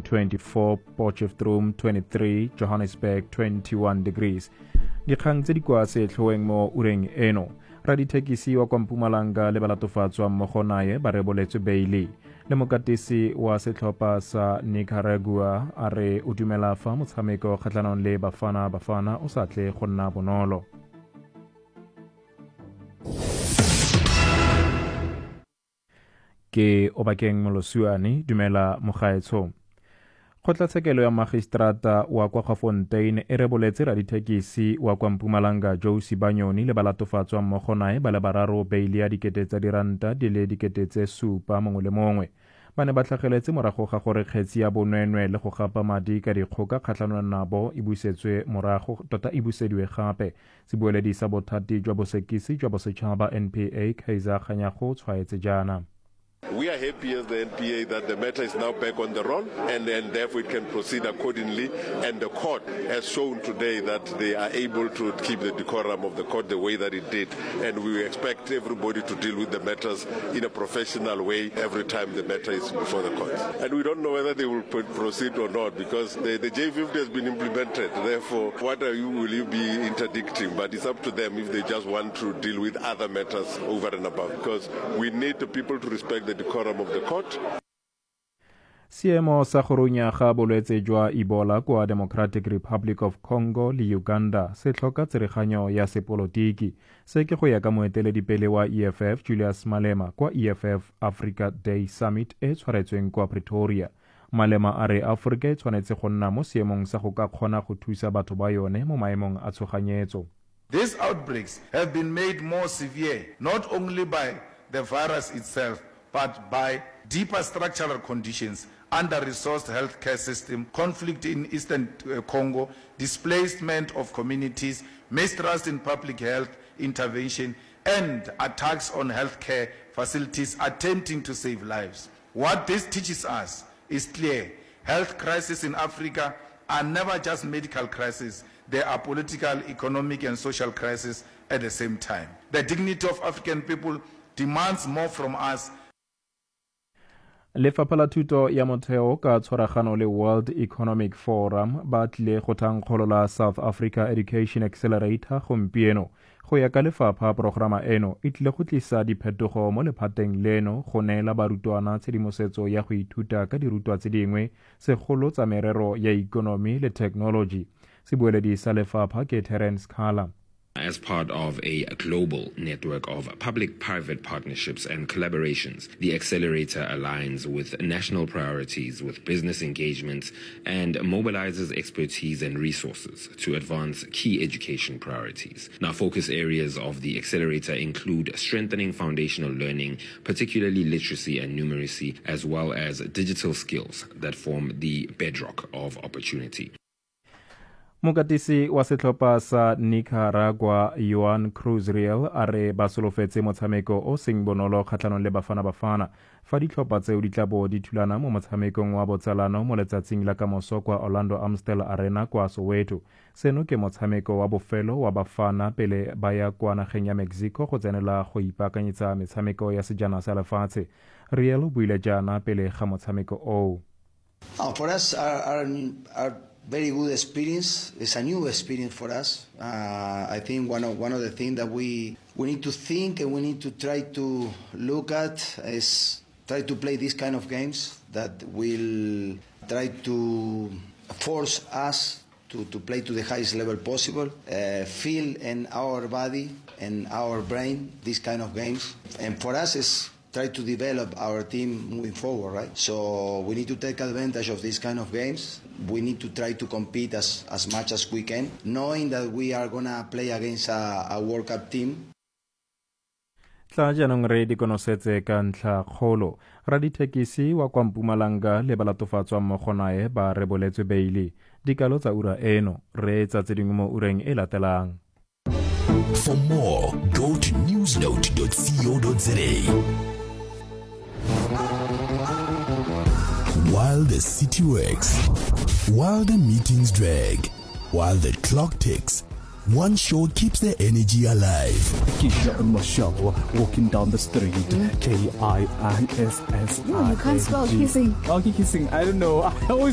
24, Potchefstroom 23, Johannesburg 21 degrees. Dikgang tse di kwa setlhoeng mo ureng eno. Radithekisi wa kwa Mpumalanga le balatofatswa mmogo naye ba reboletswe beili. Le mokatisi wa setlhopha sa Nicaragua a re o dumela fa motshameko kgatlhanong le Bafana o sa tle go nna bonolo. Ke Obakeng Molosiane, dumela mogaetsho. Kgotlatshekelo ya magistrata wa kwa Gafontein e reboletse radithekisi wa kwa Mpumalanga Joe Sibanyoni le balatofatswa mmogo naye ba le bararo beili ya dikete tsa diranta di le dikete tse 7 mongwe le mongwe. Ba ne ba tlhageletse morago ga gore kgetsi ya bonweenwee le go gapa madi ka dikgoka kgatlhanong nabo e busetswe morago tota e busediwe gape. Sebueledi sa bothati jwa bosekisi jwa bosetšhaba NPA Kaiser Kganyago tshwaetse jaana. We are happy as the NPA that the matter is now back on the roll and therefore it can proceed accordingly, and the court has shown today that they are able to keep the decorum of the court the way that it did, and we expect everybody to deal with the matters in a professional way every time the matter is before the court. And we don't know whether they will proceed or not because the J50 has been implemented, therefore what will you be interdicting? But it's up to them if they just want to deal with other matters over and above, because we need the people to respect the decorum of the court. Seemo sa go runya ga bolwetse jwa Ebola kwa Democratic Republic of Congo le Uganda se tlhoka tsereganyo ya sepolotiki. Se ke go ya ka moeteledipele wa EFF Julius Malema kwa EFF Africa Day Summit e tshwaretsweng kwa Pretoria. Malema a re Afrika e tshwanetse go nna mo seemong sa go ka kgona go thusa batho ba yone mo maemong a tshoganyetso. These outbreaks have been made more severe not only by the virus itself, but by deeper structural conditions, under-resourced healthcare system, conflict in Eastern Congo, displacement of communities, mistrust in public health intervention, and attacks on healthcare facilities attempting to save lives. What this teaches us is clear. Health crises in Africa are never just medical crises. They are political, economic, and social crises at the same time. The dignity of African people demands more from us. Lefapha la Thuto ya Motheo ka tshwaragano le World Economic Forum ba tlile go thankgolola South Africa Education Accelerator gompieno. Go ya ka lefapha, programa eno e tlile go tlisa diphetogo mo lephateng leno go neela barutwana tshedimosetso ya go ithuta ka dirutwa tse dingwe segolo tsa merero ya ikonomi le technology. Sebueledi sa lefapha ke Terence Khala. As part of a global network of public-private partnerships and collaborations, the accelerator aligns with national priorities, with business engagements, and mobilizes expertise and resources to advance key education priorities. Now, focus areas of the accelerator include strengthening foundational learning, particularly literacy and numeracy, as well as digital skills that form the bedrock of opportunity. Mokatisi wa setlhopha sa Nicaragua Juan Cruz Real a re ba solofetse motshameko o seng bonolo kgatlhanong le Bafana fa ditlhopha tseo di tla bo di thulana mo motshamekong wa botsalano mo letsatsing la kamoso kwa Orlando Amstel Arena kwa Soweto. Seno ke motshameko wa bofelo wa Bafana pele ba ya kwa nageng ya Mexico go tsenela go ipaakanyetsa metshameko ya sejana sa lefatshe. Real o buile jaana pele ga motshameko o. For us, our very good experience. It's a new experience for us. I think one of the things that we need to think and we need to try to look at is try to play these kind of games that will try to force us to play to the highest level possible, feel in our body and our brain these kind of games. And for us, it's try to develop our team moving forward, right? So we need to take advantage of these kind of games. We need to try to compete as much as we can, knowing that we are going to play against a World Cup team. Tla jaanong re di konosetse ka ntlha kgolo. Radithekisi wa kwa Mpumalanga le balatofatswa mmogo naye ba reboletswe beili. Dikalo tsa ura eno re tsa tse dingwe mo ureng e latelang. For more, go to newsnote.co.za. While the city works, while the meetings drag, while the clock ticks, one show keeps the energy alive. Keisha and Michelle walking down the street. Kissi. You can't spell kissing. Okay, kissing. I don't know. I always